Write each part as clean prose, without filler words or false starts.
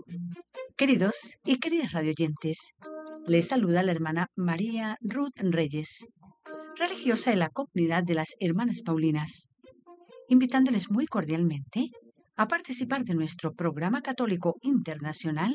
Queridos y queridas radioyentes, les saluda la hermana María Ruth Reyes, religiosa de la comunidad de las Hermanas Paulinas, invitándoles muy cordialmente a participar de nuestro programa católico internacional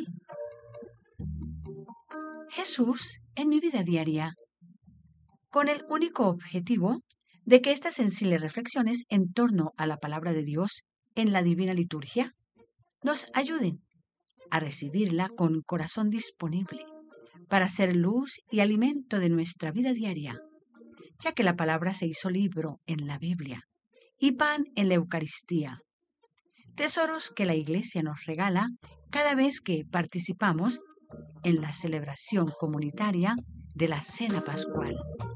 Jesús en mi vida diaria, con el único objetivo de que estas sensibles reflexiones en torno a la palabra de Dios en la divina liturgia nos ayuden a recibirla con corazón disponible para ser luz y alimento de nuestra vida diaria, ya que la palabra se hizo libro en la Biblia y pan en la Eucaristía, tesoros que la Iglesia nos regala cada vez que participamos en la celebración comunitaria de la Cena Pascual.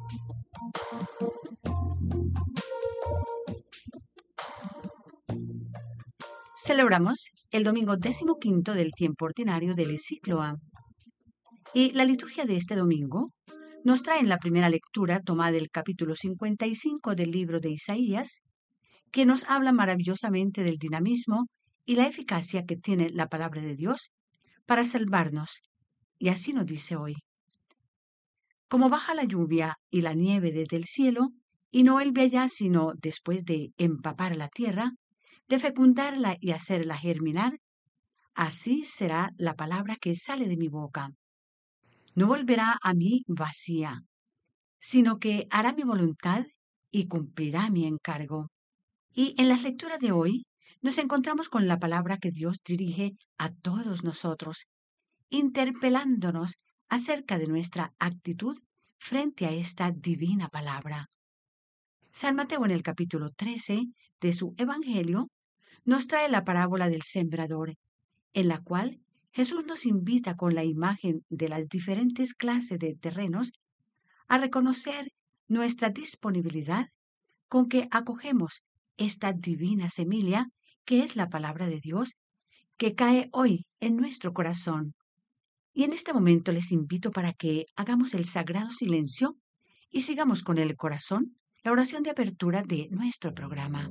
Celebramos el domingo 15 del tiempo ordinario del ciclo A. Y la liturgia de este domingo nos trae en la primera lectura tomada del capítulo 55 del libro de Isaías, que nos habla maravillosamente del dinamismo y la eficacia que tiene la palabra de Dios para salvarnos. Y así nos dice hoy: como baja la lluvia y la nieve desde el cielo, y no vuelve allá sino después de empapar la tierra, de fecundarla y hacerla germinar, así será la palabra que sale de mi boca. No volverá a mí vacía, sino que hará mi voluntad y cumplirá mi encargo. Y en las lecturas de hoy nos encontramos con la palabra que Dios dirige a todos nosotros, interpelándonos acerca de nuestra actitud frente a esta divina palabra. San Mateo, en el capítulo 13 de su Evangelio, nos trae la parábola del sembrador, en la cual Jesús nos invita con la imagen de las diferentes clases de terrenos a reconocer nuestra disponibilidad con que acogemos esta divina semilla que es la palabra de Dios, que cae hoy en nuestro corazón. Y en este momento les invito para que hagamos el sagrado silencio y sigamos con el corazón la oración de apertura de nuestro programa.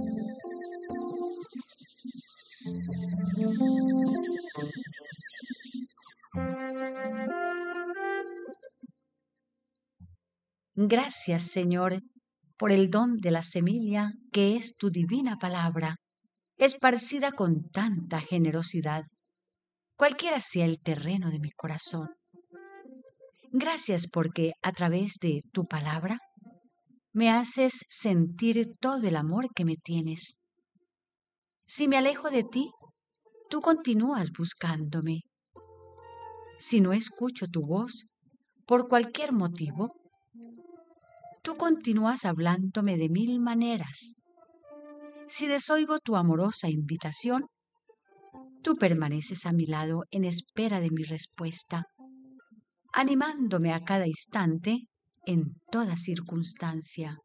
Gracias, Señor, por el don de la semilla que es tu divina palabra, esparcida con tanta generosidad, cualquiera sea el terreno de mi corazón. Gracias porque a través de tu palabra me haces sentir todo el amor que me tienes. Si me alejo de ti, tú continúas buscándome. Si no escucho tu voz, por cualquier motivo, tú continúas hablándome de mil maneras. Si desoigo tu amorosa invitación, tú permaneces a mi lado en espera de mi respuesta, animándome a cada instante en toda circunstancia.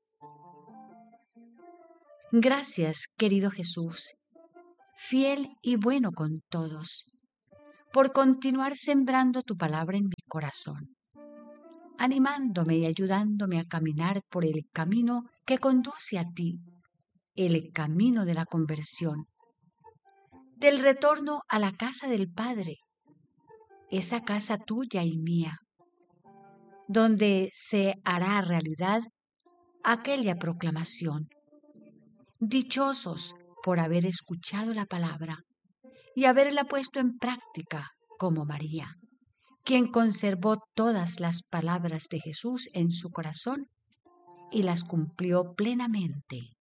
Gracias, querido Jesús, fiel y bueno con todos, por continuar sembrando tu palabra en mi corazón, animándome y ayudándome a caminar por el camino que conduce a ti, el camino de la conversión, del retorno a la casa del Padre, esa casa tuya y mía, donde se hará realidad aquella proclamación: dichosos por haber escuchado la palabra y haberla puesto en práctica, como María, quien conservó todas las palabras de Jesús en su corazón y las cumplió plenamente.